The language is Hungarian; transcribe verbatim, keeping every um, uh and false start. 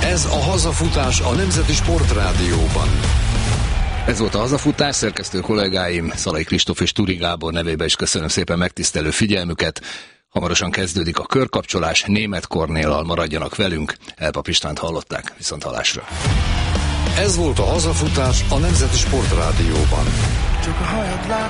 Ez a Hazafutás a Nemzeti Sportrádióban. Ez volt a Hazafutás, szerkesztő kollégáim, Szalai Kristóf és Turi Gábor nevében is köszönöm szépen megtisztelő figyelmüket. Hamarosan kezdődik a körkapcsolás, Németh Kornéllal, maradjanak velünk. Elpap Istvánt hallották, viszont hallásra. Ez volt a Hazafutás a Nemzeti Sportrádióban. Csak a hajad lát.